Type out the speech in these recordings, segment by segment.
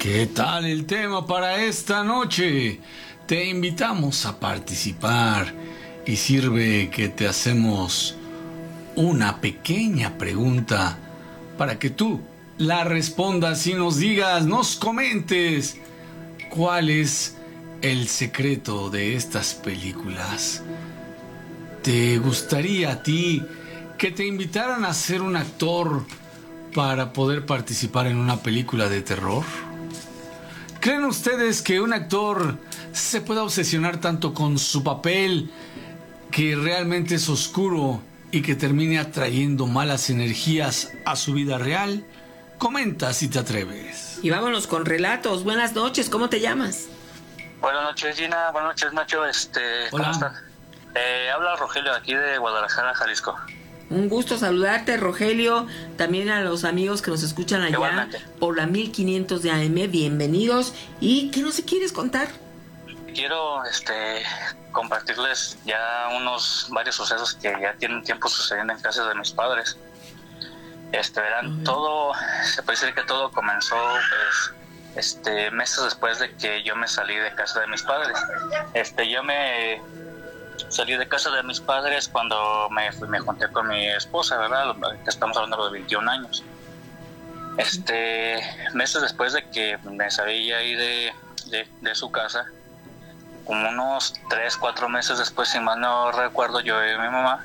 ¿Qué tal el tema para esta noche? Te invitamos a participar y sirve que te hacemos una pequeña pregunta para que tú la respondas y nos digas, nos comentes cuál es el secreto de estas películas. ¿Te gustaría a ti que te invitaran a ser un actor para poder participar en una película de terror? ¿Creen ustedes que un actor se pueda obsesionar tanto con su papel que realmente es oscuro y que termine atrayendo malas energías a su vida real? Comenta si te atreves. Y vámonos con relatos. Buenas noches, ¿cómo te llamas? Buenas noches, Gina. Buenas noches, Nacho. ¿Cómo Hola. están? Habla Rogelio, aquí de Guadalajara, Jalisco. Un gusto saludarte, Rogelio. También a los amigos que nos escuchan allá Igualmente. por la 1500 de AM. Bienvenidos. ¿Y qué nos quieres contar? Quiero compartirles ya varios sucesos que ya tienen tiempo sucediendo en casa de mis padres. Verán, todo, se puede decir que todo comenzó meses después de que yo me salí de casa de mis padres. Yo me salí de casa de mis padres cuando me junté con mi esposa, ¿verdad? Estamos hablando de 21 años. Meses después de que me salí ahí de su casa, como unos 3-4 meses después, si mal no recuerdo, yo y mi mamá,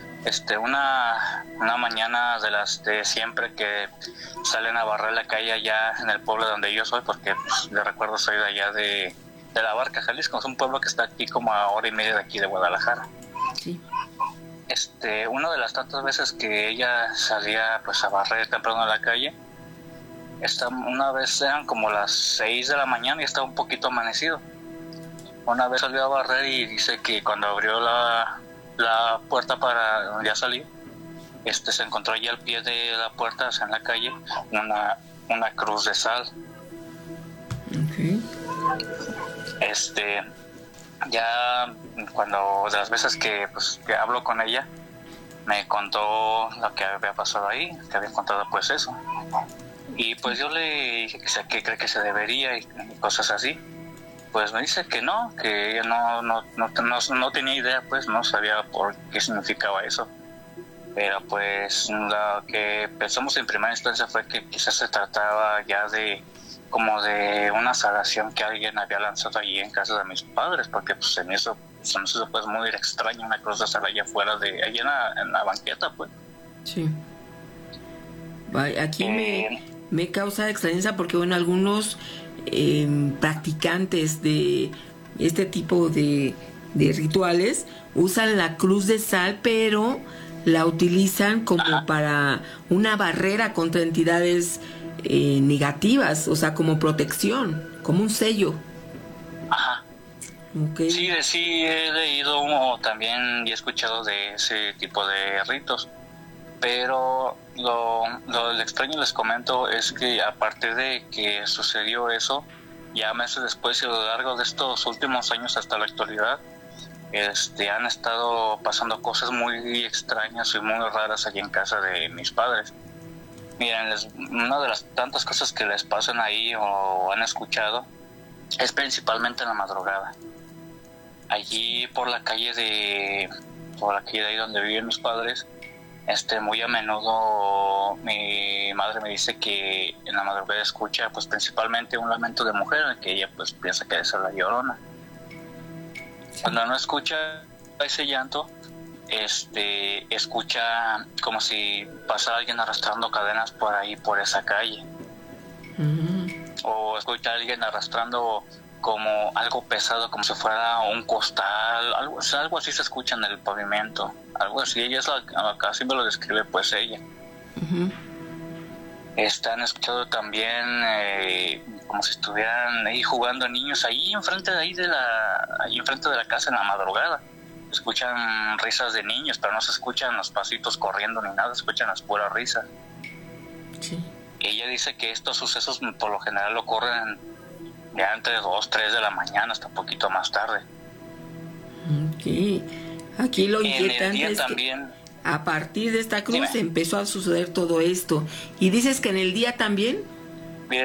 una mañana de las de siempre que salen a barrer la calle allá en el pueblo donde yo soy, porque pues, les recuerdo, soy de allá de La Barca, Jalisco. Es un pueblo que está aquí como a hora y media de aquí de Guadalajara. Sí. Una de las tantas veces que ella salía pues a barrer temprano en la calle, una vez eran como las 6 de la mañana y estaba un poquito amanecido. Una vez salió a barrer y dice que cuando abrió la puerta para ya salir, se encontró allí al pie de la puerta, o sea, en la calle, una cruz de sal. Okay. Ya cuando de las veces que hablo con ella, me contó lo que había pasado ahí, que había encontrado pues eso. Y pues yo le dije que cree que se debería y cosas así. Pues me dice que no, que ella no tenía idea, pues no sabía por qué significaba eso. Pero pues lo que pensamos en primera instancia fue que quizás se trataba ya de una salación que alguien había lanzado allí en casa de mis padres, porque pues se me hizo pues muy extraño una cruz de sal allá afuera allí en la banqueta, pues. Sí. Aquí me causa extrañeza porque, bueno, algunos practicantes de este tipo de rituales usan la cruz de sal, pero la utilizan como para una barrera contra entidades negativas, o sea, como protección, como un sello. Ajá. Okay. Sí, he leído también y he escuchado de ese tipo de ritos, pero lo extraño, les comento, es que a partir de que sucedió eso, ya meses después y a lo largo de estos últimos años hasta la actualidad, han estado pasando cosas muy extrañas y muy raras allí en casa de mis padres. Miren, una de las tantas cosas que les pasan ahí o han escuchado es principalmente en la madrugada. Allí por la calle de ahí donde viven mis padres, muy a menudo mi madre me dice que en la madrugada escucha pues principalmente un lamento de mujer, en el que ella pues piensa que es la Llorona. Cuando no escucha ese llanto, escucha como si pasara alguien arrastrando cadenas por ahí, por esa calle. O escucha a alguien arrastrando como algo pesado, como si fuera un costal, algo así se escucha en el pavimento, algo así. Ella así me lo describe pues ella. Han escuchado también como si estuvieran ahí jugando niños ahí enfrente de la casa en la madrugada. Escuchan risas de niños, pero no se escuchan los pasitos corriendo ni nada, se escuchan las puras risas. Sí. Ella dice que estos sucesos por lo general ocurren ya entre 2-3 de la mañana hasta un poquito más tarde. Okay. Aquí lo inquietante es también, que a partir de esta cruz dime. empezó a suceder todo esto. ¿Y dices que en el día también?